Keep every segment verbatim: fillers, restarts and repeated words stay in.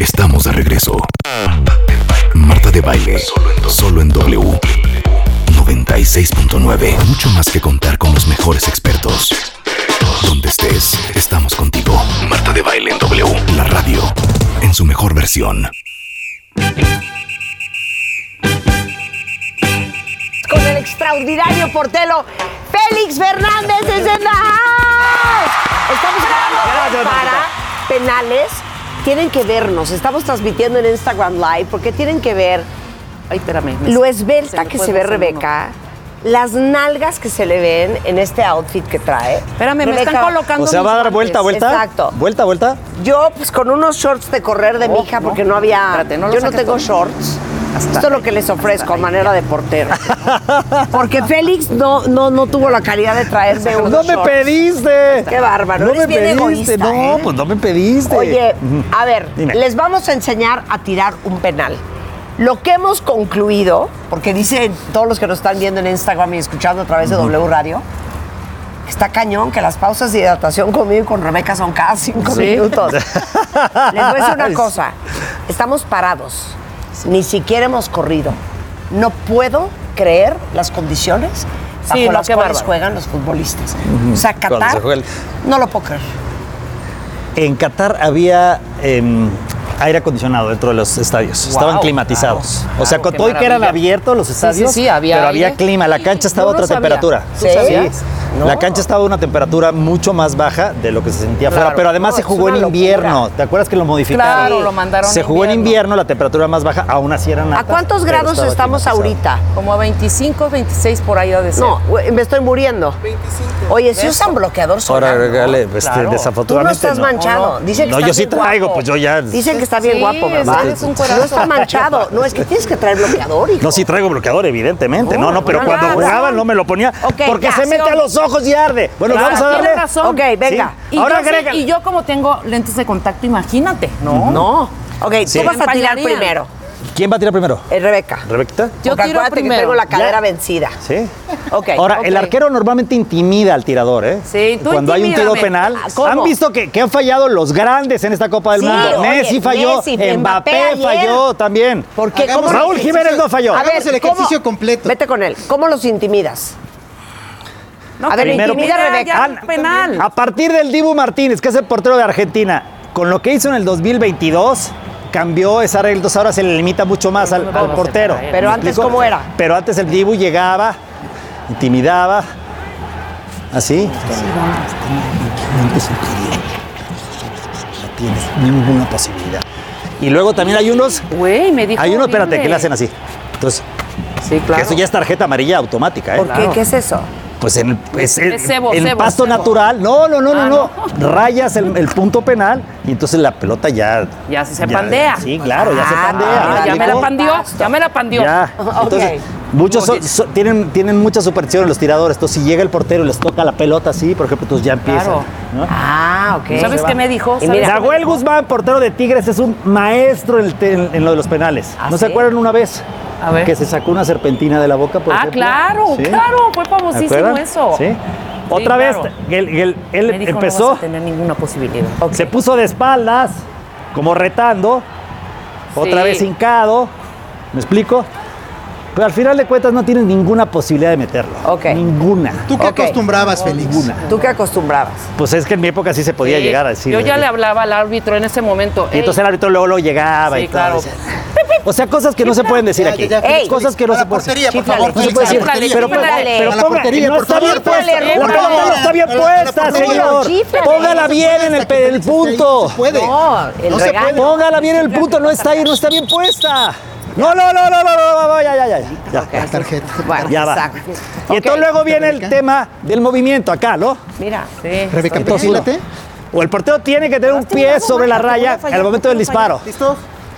Estamos de regreso. Marta de Baile, solo en W noventa y seis punto nueve. Mucho más que contar con los mejores expertos. Donde estés, estamos contigo. Marta de Baile en W, la radio, en su mejor versión. Con el extraordinario portero Félix Fernández es en la house. Estamos hablando para penales. Tienen que vernos. Estamos transmitiendo en Instagram Live porque tienen que ver Ay, espérame. lo esbelta que se ve Rebeca, las nalgas que se le ven en este outfit que trae. Espérame, Rebeca, me están colocando. O sea, ¿va a dar mis vuelta, guantes. vuelta? Exacto. ¿Vuelta, vuelta? Yo, pues con unos shorts de correr de mi Oh, hija, no. porque no había. Espérate, no lo yo no saques tengo todo. shorts. Hasta Esto es lo ahí. que les ofrezco a Hasta ahí. manera de portero. Porque Félix no, no, no tuvo la calidad de traerme unos ¡No me shorts. pediste! Qué bárbaro, No eres me bien pediste. egoísta, No, ¿eh? pues no me pediste. Oye, a ver, Dime. les vamos a enseñar a tirar un penal. Lo que hemos concluido, porque dicen todos los que nos están viendo en Instagram y escuchando a través de W Radio, que está cañón, que las pausas de hidratación conmigo y con Rebeca son cada cinco Sí. minutos. Les voy a decir una cosa, estamos parados, ni siquiera hemos corrido. No puedo creer las condiciones bajo Sí, no, las qué cuales bárbaro. juegan los futbolistas. O sea, Cuando Qatar, se juega el- no lo puedo creer. En Qatar había em, aire acondicionado dentro de los estadios. Wow, Estaban climatizados. claro, o sea, claro, con qué todo y que eran maravilla. abiertos los estadios, sí, había pero había aire. clima. La cancha estaba Yo a no otra sabía. temperatura. ¿Sí? Sí. No. La cancha estaba a una temperatura mucho más baja de lo que se sentía Claro. afuera. Pero además No, se es jugó en una invierno. locura. ¿Te acuerdas que lo modificaron? Claro, Sí. lo mandaron Se jugó en invierno, la temperatura más baja, aún así eran ¿A altas, cuántos pero grados estaba estamos climatizado. ahorita? Como a veinticinco, veintiséis por ahí ha de ser. No, güey, me estoy muriendo. Oye, si usan bloqueor solar, Ahora, ¿no? regale, este, Claro. Tú no desafortunadamente estás no. manchado. No, no. Dicen que No, estás yo sí bien traigo, guapo. pues yo ya- Dicen que está bien Sí, guapo, es- ¿verdad? eres un cuerazo. No está manchado. No, es que tienes que traer bloqueador, hijo. No, sí traigo bloqueador, evidentemente. No, no, pero no, cuando no, jugaba no. no me lo ponía Ok, porque ya, se mete sí, a los ojos y arde. Bueno, Claro, vamos a darle. tiene razón. Ok, venga. Y, Ahora yo, sí- agrega- y yo como tengo lentes de contacto, imagínate, ¿no? No. Ok, Sí. tú vas a tirar Empañarían. primero. ¿Quién va a tirar primero? Eh, Rebeca. ¿Rebequita? Yo Porque tiro acuérdate que primero. tengo la cadera Ya. vencida. Sí. Ok. Ahora, el ok. arquero normalmente intimida al tirador, ¿eh? Sí, tú Cuando hay un tiro intimídame. penal. Ah, ¿cómo? ¿Han visto que, que han fallado los grandes en esta Copa del Sí, Mundo? oye, Messi falló, Messi, Mbappé, Mbappé ayer. falló también. ¿Por qué? Hagamos ¿Cómo Raúl los- Jiménez no falló. A ver, Hagamos el ¿cómo? ejercicio completo. Vete con él. ¿Cómo los intimidas? No, A ver, primero- intimida a Rebeca. ya, Ana, penal. A partir del Dibu Martínez, que es el portero de Argentina, con lo que hizo en el dos mil veintidós, cambió esa regla. Entonces ahora se le limita mucho más al, al portero. Pero ¿Me antes, explico? ¿cómo era? Pero antes el Dibu llegaba, intimidaba, así. No tienes ninguna posibilidad. Y luego también hay unos, Güey, me dijo hay unos, espérate, horrible. que le hacen así. Entonces, Sí, claro. que eso ya es tarjeta amarilla automática, ¿eh? ¿Por qué? ¿Qué es eso? Pues en, es, en- Es cebo, en cebo, pasto cebo. natural. No, no, no, Ah, no, no. Rayas el, el punto penal y entonces la pelota ya. Ya se pandea. Sí, claro, ya se Ah, pandea. Ah, ¿me ya me la explico? pandió, ya me la pandió. Ya. Entonces, Ok. muchos son- son- tienen, tienen mucha superstición los tiradores. Entonces, si llega el portero y les toca la pelota así, por ejemplo, entonces ya empiezan. Claro. ¿no? Ah, ok. ¿Sabes qué me dijo? Y ¿Sabes mira, qué me Nahuel dijo? Guzmán, portero de Tigres, es un maestro en, el te- en- en lo de los penales. ¿Ah, ¿No se sí? acuerdan una vez? A ver. Que se sacó una serpentina de la boca, por Ah, ejemplo. claro, ¿Sí? claro, fue famosísimo ¿Acuerdan? eso. Sí. Otra claro. vez, él, él- él Me dijo, empezó. no vas a tener ninguna posibilidad. Se puso de espaldas, como retando, otra Sí. vez hincado, ¿me explico? Pero al final de cuentas no tienes ninguna posibilidad de meterlo. Ok. Ninguna. ¿Tú qué Ok. acostumbrabas, Félix? Ninguna. ¿Tú qué acostumbrabas? Pues es que en mi época sí se podía Sí. llegar a decir. Yo ya le hablaba al árbitro en ese momento. Y entonces el árbitro luego, luego llegaba Sí, y todo. claro. Decía, O sea, cosas que no se pueden decir Ya, aquí. ya, ya, Félix, Cosas que no a se la pueden portería, por Chíflale, favor, No se Félix, puede a la decir, portería, pero, chíflale, ponga- pero a la ponga- portería, no por está favor, bien puesta. chíflale, La chúflale. pelota no está bien A la puesta, portería. señor. Chíflale. Póngala bien en el, pe- el punto. No se puede. No, el No se regaño. puede. Póngala bien en el punto, no está ahí, no está bien puesta. No, no, no, no, no, no, no, ya, ya, ya. ya. La tarjeta. Bueno, Ya va. exacto. Y entonces Ok. luego viene el Rebeca. tema del movimiento acá, ¿no? Mira. Sí. Rebeca, estoy perfílate. O el portero tiene que tener un pie sobre la raya al momento del disparo. ¿Listo?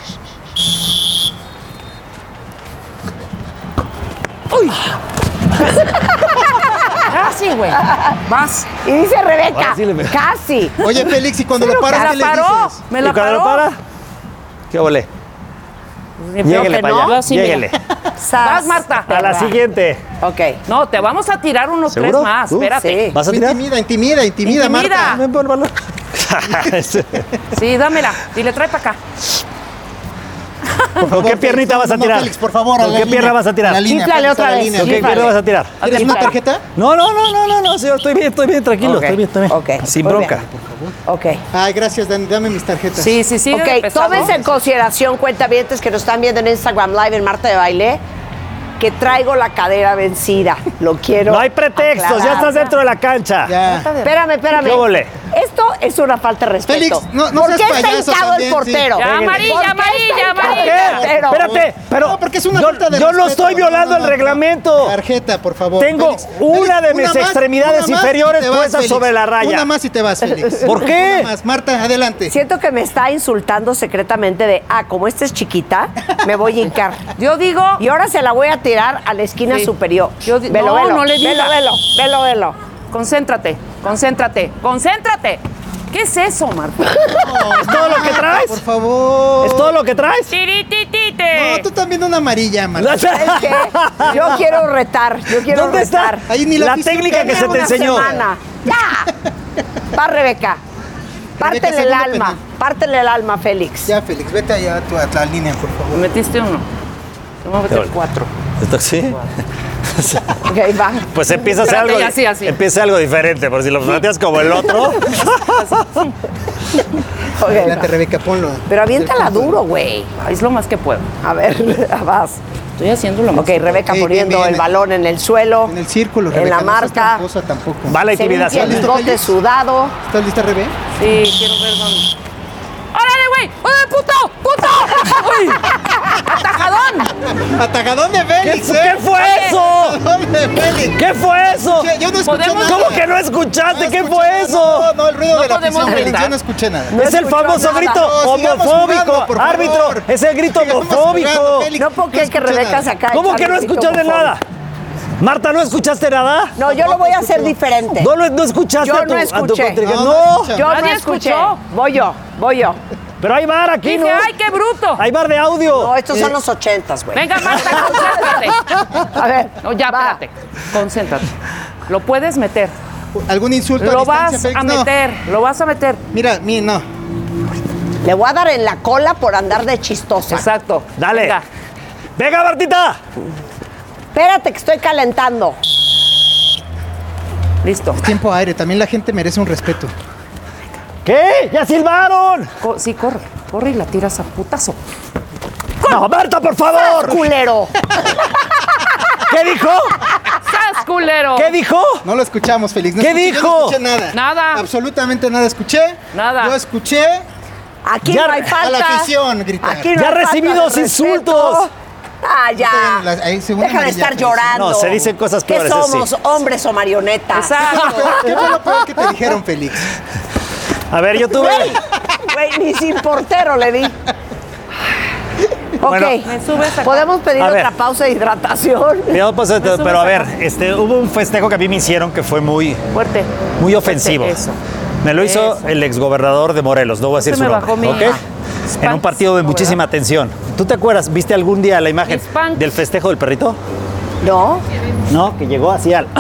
Casi, güey. Vas. Y dice Rebeca, Ahora sí le pegó. casi. Oye, Félix, y cuando Pero lo paras, me ¿qué le la paró. dices? Me ¿Y la cuando lo paró. para? ¿Qué volé? Creo Lléguele que para no. allá. Yo así, mira. Lléguele. Sas. Vas, Marta. A la siguiente. Ok. No, te vamos a tirar unos ¿Seguro? tres más. ¿Tú? Espérate. Sí. ¿Vas a tirar? Intimida, intimida, intimida, Intimida. Marta. Ven por el balón. Sí, dámela. Dile, trae para acá. Por favor, qué piernita Félix, vas a no, tirar? Félix, por favor, a ¿Con la qué línea, pierna vas a tirar? a la línea, Chíflale Félix, a otra la vez, línea. ¿Con qué chíflale. pierna vas a tirar? ¿Tienes una tarjeta? No, no, no, no, no, no, señor, estoy bien, estoy bien, tranquilo, Ok, estoy bien, estoy bien. ok, Sin muy bronca. bien. Ok. Ay, gracias, Dani, dame mis tarjetas. Sí, sí, sí. Ok, tómense en consideración, cuentavientes que nos están viendo en Instagram Live en Marta de Baile, que traigo la cadera vencida. Lo quiero. No hay pretextos, ya aclarar. estás dentro de la cancha. Ya. Espérame, espérame. ¿Qué ole? Esto es una falta de respeto. Félix, no- no ¿Por seas qué está payaso hincado el también, portero? sí. Ya, amarilla, ¿Por qué amarilla, está hincado el amarilla. portero? Espérate, pero No, porque es una yo, falta de yo no respeto. estoy violando No, no, el no. reglamento. Tarjeta, por favor. Tengo Félix. una Félix, de mis más, extremidades una más inferiores y te vas, puestas Félix. sobre la raya. Una más y te vas, Félix. ¿Por qué? Una más. Marta, adelante. Siento que me está insultando secretamente de, ah, como esta es chiquita, me voy a hincar. Yo digo. Y ahora se la voy a tirar a la esquina Sí. superior. Yo di- velo, no, velo, no le velo, digas. velo, velo, velo. Concéntrate, concéntrate, concéntrate. ¿Qué es eso, Marta? ¿Es todo lo que traes? Por favor. ¿Es todo lo que traes? Tirititite. No, tú también una amarilla, Marta. ¿Sabes qué? Yo quiero retar, yo quiero ¿Dónde retar. está? Ahí ni la La afición técnica que tiene se te Una enseñó. semana. ¡Ya! Va, Rebeca. Pártele el segundo alma, penal. pártele el alma, Félix. Ya, Félix, vete allá a, tu, a la línea, por Me favor. metiste uno. Vamos a meter cuatro. ¿Esto sí? Ok, va. Pues empieza a hacer Espérate, algo. así, así. Empieza algo diferente, por si lo planteas como el otro. Ok, Adelante, va. Rebeca, ponlo. Pero aviéntala duro, güey. Ay, es lo más que puedo. A ver, vas. Estoy haciendo lo más. Ok, Rebeca Ok, poniendo bien, bien. el balón en el suelo. En el círculo, En Rebeca. la no seas marca. tramposa tampoco. Va la Se limpia intimidación. el ¿Listo, bigote Félix? sudado. ¿Estás lista, Rebe? Sí, quiero ver dónde. ¡Órale, güey! ¡Órale, puto! ¡Puto! ¡Uy! ¡Atajadón! ¡Atajadón de ¿Qué, Félix, eh! ¿Qué fue eso? ¡Atajadón de Félix! ¿Qué fue eso? Che, Yo no escuché ¿Podemos- nada. ¿Cómo que no escuchaste? No ¿Qué escuché fue nada. eso? No, no, el ruido No de la podemos afición, Félix. gritar. Yo no escuché nada. No es el escuchó famoso nada. grito No, sigamos homofóbico. jugando, por favor. Árbitro, es el grito Sigamos jugando, homofóbico. Félix. No puedo creer que escuché Rebeca nada. se acaba de ¿Cómo echar que no el grito escuchaste homofóbico. nada? Marta, ¿no escuchaste nada? No, yo lo voy a hacer diferente. ¿No, lo- no escuchaste Yo a tu, no a tu escuché. contrincante? No, No, no escucha. Yo no Nadie escuché. escuchó. Voy yo, voy yo. pero hay bar aquí, ¿no? Dije, ¡ay, qué bruto! Hay bar de audio. No, estos son los ochentas, güey. Venga, Marta, concéntrate. A ver. No, ya, va. espérate. Concéntrate. Lo puedes meter. ¿Algún insulto a Lo distancia, vas Félix? a No. meter. Lo vas a meter. Mira, mi, no. Le voy a dar en la cola por andar de chistosa. Exacto. Dale. Venga. Venga, Martita. Espérate que estoy calentando. Listo. Tiempo aire, también la gente merece un respeto. ¿Qué? ¡Ya silbaron! Co- sí, corre. Corre y la tiras a putazo. No, Marta, por favor. Culero. ¿Qué dijo? ¡Sas, culero! ¿Qué dijo? No lo escuchamos, Félix. No ¿Qué escuché- yo dijo? no escuché nada. Nada. Absolutamente nada escuché. Nada. Yo escuché Aquí Ya- no hay a falta. a la afición gritar. Aquí no Ya hay recibí falta de dos respeto. insultos. Ah, ya. Las- ahí, según Deja de amarilla, estar Félix. llorando. No, se dicen cosas ¿Qué peores, eso sí. somos, hombres o marionetas? Exacto. ¿Qué fue lo peor que te dijeron, Félix? A ver, yo tuve... Güey, güey, ni sin portero le di. Ok, Bueno, Me subes acá. podemos pedir A ver. otra pausa de hidratación. Yo, pues, subes pero a ver, acá. este, hubo un festejo que a mí me hicieron que fue muy, Fuerte. muy ofensivo. Eso. Me lo hizo Eso. el exgobernador de Morelos, no voy a decir Se su me nombre. bajó mi- ¿ok? Ah. En un partido de No, muchísima ¿verdad? tensión. ¿Tú te acuerdas? ¿Viste algún día la imagen Mis pants. del festejo del perrito? No, No, que llegó así al...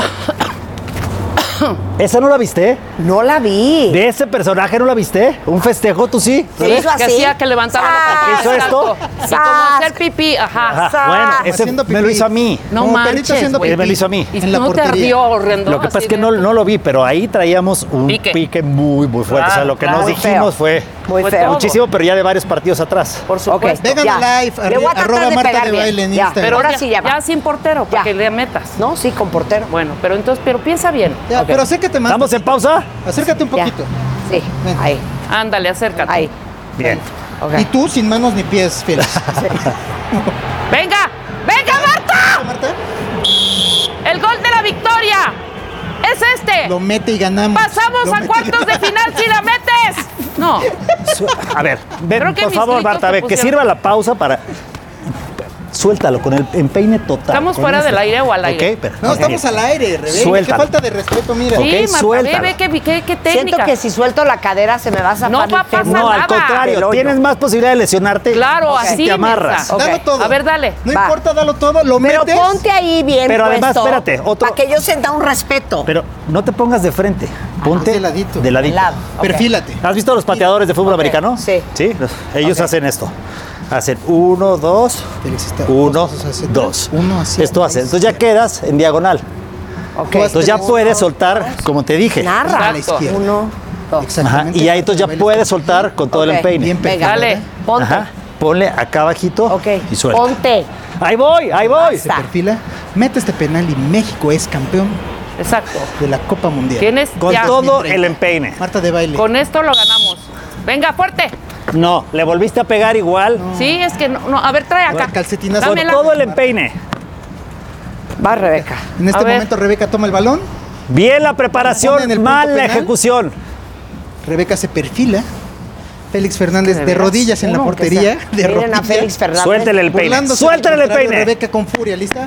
¿Esa no la viste? no la vi. ¿De ese personaje no la viste? ¿Un festejo, tú sí? Sí. ¿Ves? hizo así? Que hacía que levantaba la ¡Sas! patita. ¿Hizo esto? Exacto. Y ¡Sas! como hacer pipí, ajá. Ajá, Sas. bueno, ese Haciendo me lo pipí. hizo a mí. No Como perrito manches, haciendo güey. Él me lo hizo a mí. Y En la no te portería. ardió horrendo. Lo que pasa así es que de- no, no lo vi, pero ahí traíamos un Pique. pique, muy, muy fuerte. o sea, Claro, lo que claro. nos Muy dijimos feo. fue Muy Fue feo. todo. muchísimo, pero ya de varios partidos atrás. Por supuesto. Vengan Ya. a live, Le voy a arri- tratar arroba de Marta pegar de bien. Baile en Ya, Instagram. pero ahora sí ya va. Ya sin portero, para Ya. que le metas. No, sí, con portero. Bueno, pero entonces, pero piensa bien. Ya, pero acércate más. ¿Estamos en pausa? Acércate un Ya. poquito. Sí, Ven. ahí, Ándale, acércate. ahí. Bien. Ok. Y tú sin manos ni pies, Félix. ¡Venga! ¡Venga, Marta! Marta, ¡El gol de la victoria! ¡Es este! lo mete y ganamos. ¡Pasamos Lo a mete y cuartos de ganamos. final si la metes! No. Su- A ver, ven, Creo que por mis favor, gritos Marta, te a ver, que pusieron- sirva la pausa para... Suéltalo con el empeine total. ¿Estamos con fuera este. del aire o al aire? Ok, pero... No, estamos al aire, Rebeca. Qué Suéltalo. falta de respeto, mira. Sí, Ok, Marta, ve, suéltala. ve qué, qué, qué Siento técnica. que si suelto la cadera se me va a zafar No el va a pasar fémur. No, al nada. Del contrario, hoyo. tienes más posibilidad de lesionarte Claro, si así, te amarras. mensa. Dalo Ok. todo. A ver, dale. No Va. importa, dalo todo, lo Pero metes. ponte ahí bien Pero además, puesto espérate, otro- para que yo sienta un respeto. Pero no te pongas de frente. Ponte de ladito. de ladito. De lado. Ok. Perfílate. ¿Has visto a los pateadores de fútbol Ok, americano? sí. Sí. Ellos Ok. hacen esto. Hacen uno, dos, Félix está uno, dos pasos hacia dos. atrás, uno hacia Esto hace. atrás. Entonces ya quedas en diagonal. Ok. Entonces ya puedes soltar, como te dije. Narra. A la izquierda. Uno, dos. Ajá, Exactamente. y ahí entonces ya puedes soltar con todo Ok, el empeine. Bien Venga, pegado. Dale. ponte. Ajá. Ponle acá abajito Ok. y suelta. Ponte. Ahí voy, ahí voy. Se perfila, mete este penal y México es campeón Exacto. de la Copa Mundial. Tienes Con ya. todo el empeine. Marta de baile. Con esto lo ganamos. Venga, fuerte. No, le volviste a pegar igual. Sí, es que no, no. A ver, trae acá. Ahora, calcetinazo. Con Dámela. todo el empeine. Va, Rebeca. En este A ver. momento Rebeca toma el balón, Bien la Pone preparación, en el punto mal la penal. ejecución. Rebeca se perfila, Félix Fernández ¿De de veras? rodillas en la Uno, que portería, sea. de Miren rodillas. a Félix Fernández. Suéltele el peine. Burlándose Suéltele del el contrario, peine. Rebeca con furia, ¿lista?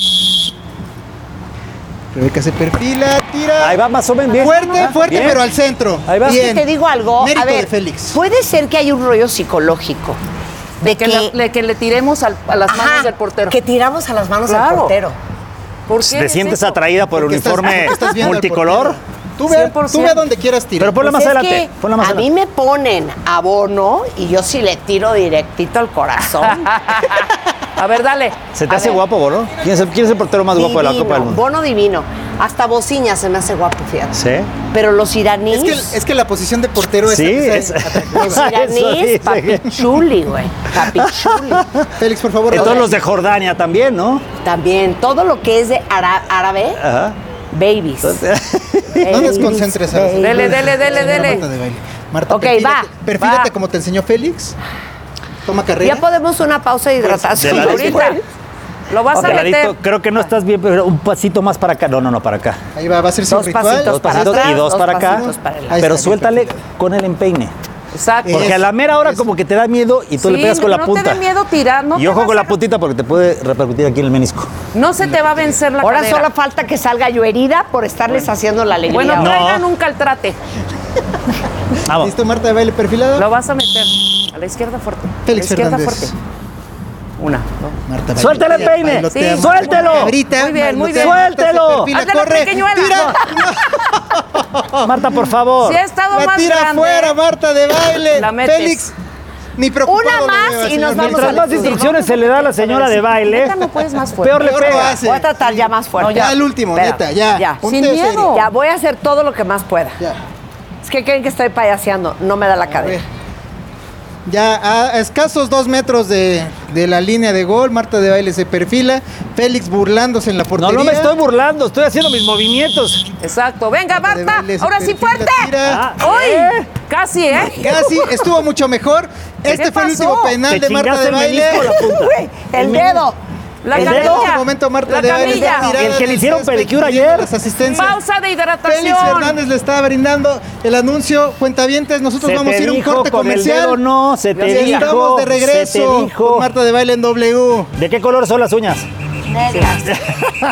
Rebeca se perfila, tira. Ahí va más o menos bien. Fuerte, fuerte, Bien. pero al centro. Ahí va. Es que Bien. te digo algo, Mérito a ver, de Félix. puede ser que hay un rollo psicológico de Que, que, le, le- que le tiremos al- a las Ajá, manos del portero. que tiramos a las manos del Claro. portero. ¿Por qué ¿Te es sientes eso? atraída por el Porque estás- uniforme estás viendo al multicolor? portero. Tú ve, cien por tú ve ciento. donde quieras tirar. Pero ponla Pues más es adelante. que Ponla más a mí adelante. me ponen abono y yo sí le tiro directito al corazón. A ver, dale. ¿Se te A hace ver. guapo, Bono? ¿Quién es, el, quién es el portero más guapo de la Divino, Copa del Mundo? Bono divino. Hasta Bociña se me hace guapo, fíjate. ¿Sí? Pero los iraníes, Es que, es que la posición de portero es, Sí, es- es- los Eso iraníes, dice. papichuli, güey. Papichuli. Félix, por favor. Entonces los de Jordania también, ¿no? También, todo lo que es de ara- árabe, Ajá. babies. No Babies, desconcentres a babies. Dele, dele, dele, dele. Marta de baile. Marta, Ok, perfílate, va, perfílate va. como te enseñó Félix. Toma carrera. Ya podemos una pausa de hidratación. de la- Ahorita. Lo vas Ok, a meter. ladito, creo que no estás bien, pero un pasito más para acá. No, no, no, para acá. Ahí va, va a ser su Dos ritual. pasitos Dos para pasitos atrás, y dos dos para acá. pasitos para el lado. Ahí Pero está, suéltale perfecto. con el empeine. Exacto. Porque a la mera hora eso. como que te da miedo y tú le Sí, pegas con no la te punta. dé miedo tirar, no y te ojo vas con a- la puntita porque te puede repercutir aquí en el menisco. No se te va a vencer la Ahora cadera. solo falta que salga yo herida por estarles haciendo la alegría. Bueno, No. traigan un caltrate. Vamos. ¿Listo, Marta de baile perfilada? Lo vas a meter. A la izquierda fuerte. Félix a la izquierda Fernández. fuerte. Una, dos. Marta, Suéltale el bailotea, peine. bailotea, Sí, Marta, suéltelo. cabrita, Muy bien, muy bailotea, bien. Marta se Suéltelo. perfila, Hazle la corre, pequeñuela. tira. Marta, por favor. Si ha estado La más tira grande. fuera, Marta de baile. La metes. Félix, ni preocupado. Una lo más veo, y señor nos vamos Félix. Mientras más instrucciones se le da a la señora de baile, Neta, no puedes más fuerte. peor le Peor lo pega. hace. Voy a tratar ya más fuerte. No, ya el último, Espera, neta, ya. Ya. Ponte Sin serio. miedo. Ya voy a hacer todo lo que más pueda. Ya. Es que creen que estoy payaseando. No me da la A ver. cadera. Ya a escasos dos metros de, de la línea de gol, Marta de baile se perfila, Félix burlándose en la No, portería. no me estoy burlando, estoy haciendo mis movimientos. Exacto. Venga, Marta de Marta. baile se Ahora sí, perfila, fuerte. tira. Ah, ¡Uy! ¿eh? Casi, ¿eh? Casi, estuvo mucho mejor. Este ¿Qué fue el pasó? último penal Te de Marta chingaste de el baile. menisco, la punta. Güey, el dedo. La El En dedo. este camilla. momento Marta La de baile camilla. está tirada El que le en hicieron césped, pedicure pidiendo ayer. las asistencias. Pausa de hidratación. Félix Fernández le estaba brindando el anuncio. Cuentavientes, nosotros Se vamos a te ir a un dijo corte con el comercial. dedo no, se te Y dijo. estamos de Se regreso te dijo. con Marta de baile en W. ¿De qué color son las uñas? Negras.